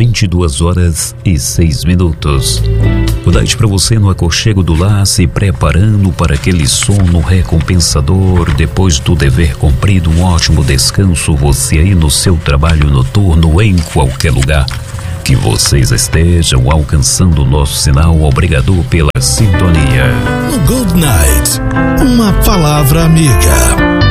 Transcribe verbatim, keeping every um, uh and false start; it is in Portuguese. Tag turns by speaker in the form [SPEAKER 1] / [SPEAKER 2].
[SPEAKER 1] vinte e duas horas e seis minutos. Boa noite para você no aconchego do lar, se preparando para aquele sono recompensador depois do dever cumprido. Um ótimo descanso, você aí no seu trabalho noturno, em qualquer lugar que vocês estejam alcançando o nosso sinal. Obrigado pela sintonia.
[SPEAKER 2] No Good Night, uma palavra amiga.